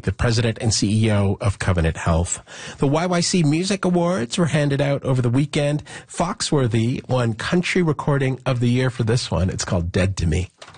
the president and CEO of Covenant Health. The YYC Music Awards were handed out over the weekend. Foxworthy won Country Recording of the Year for this one. It's called Dead to Me.